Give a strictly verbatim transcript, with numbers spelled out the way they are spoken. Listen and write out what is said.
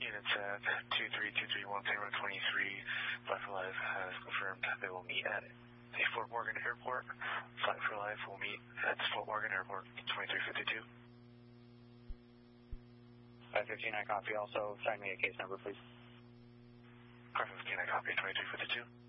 units at two three two three one zero twenty-three, Flight for Life has confirmed they will meet at the Fort Morgan Airport. Flight for Life will meet at Fort Morgan Airport, twenty-three fifty-two. five fifteen, I copy. Also, sign me a case number, please. five fifteen, I copy, twenty-three fifty-two.